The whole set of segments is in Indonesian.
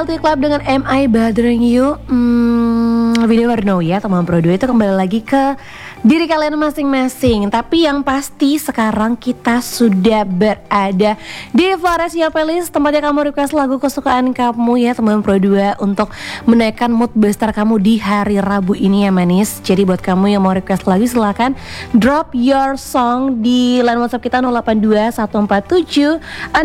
LT Club dengan Am I Bothering You? We never know ya teman Pro 2, itu kembali lagi ke diri kalian masing-masing. Tapi yang pasti sekarang kita sudah berada di Flores Your Playlist, tempatnya kamu request lagu kesukaan kamu ya teman Pro 2, untuk menaikkan mood booster kamu di hari Rabu ini ya manis. Jadi buat kamu yang mau request lagu silahkan drop your song di line WhatsApp kita 082 147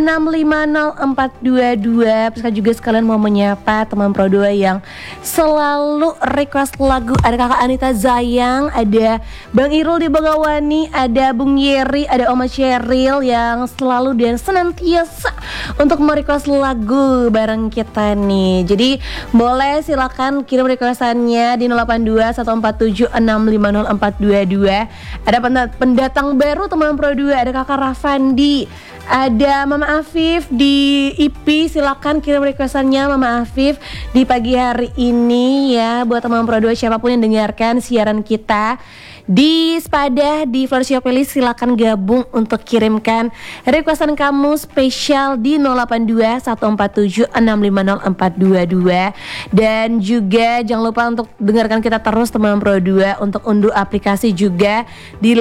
650 422. Terus juga sekalian mau menyapa teman Pro 2 yang selalu request lagu. Ada Kakak Anita Zayang, ada Bang Irul di Bogawani, ada Bung Yeri, ada Oma Cheryl yang selalu dan senantiasa untuk merequest lagu bareng kita nih. Jadi boleh silakan kirim requestannya di 082 147 650 422. Ada pendatang baru teman Pro 2, ada Kakak Rafandi, ada Mama Afif di IP. Silakan kirim requestannya Mama Afif di pagi hari ini ya, buat teman Pro 2 siapapun yang dengarkan siaran kita di Sepadah di Flores Your Playlist, silakan gabung untuk kirimkan requestan kamu spesial di 082 147 650 422. Dan juga jangan lupa untuk dengarkan kita terus teman Pro 2, untuk unduh aplikasi juga di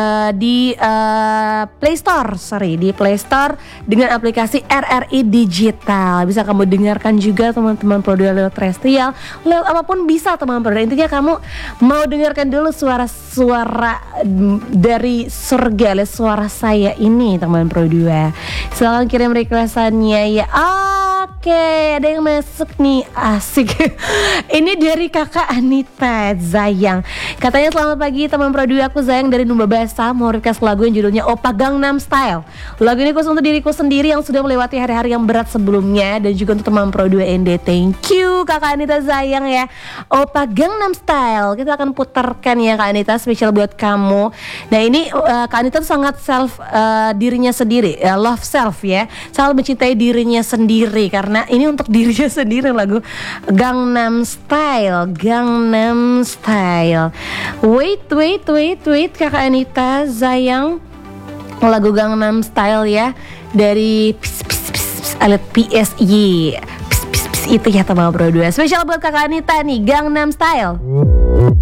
Play Store, di Play Store dengan aplikasi RRI Digital. Bisa kamu dengarkan juga teman-teman Pro 2 lewat terrestrial, lewat apapun bisa teman Pro 2. Intinya kamu mau dengarkan dulu suara dari surga, suara saya ini teman Pro 2. Silahkan kirim requestannya ya. Oke, ada yang masuk nih, asik. Ini dari Kakak Anita Zayang. Katanya selamat pagi teman Pro 2, aku Zayang dari Numba Basah, mau request lagu yang judulnya Oppa Gangnam Style. Lagu ini khusus untuk diriku sendiri yang sudah melewati hari-hari yang berat sebelumnya, dan juga untuk teman Pro 2 ND. Thank you Kakak Anita Zayang ya. Oppa Gangnam Style kita akan putarkan ya Kak Anita, spesial buat kamu. Nah ini Kak Anita tuh sangat dirinya sendiri, love self ya, sangat mencintai dirinya sendiri, karena ini untuk dirinya sendiri lagu Gangnam Style. Wait Kakak Anita Zayang, lagu Gangnam Style ya dari alat PSY itu ya teman Pro 2, spesial buat Kakak Anita nih, Gangnam Style.